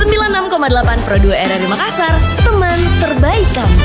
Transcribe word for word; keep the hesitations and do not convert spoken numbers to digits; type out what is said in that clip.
sembilan puluh enam koma delapan Pro dua R R I Makassar, teman terbaik kamu.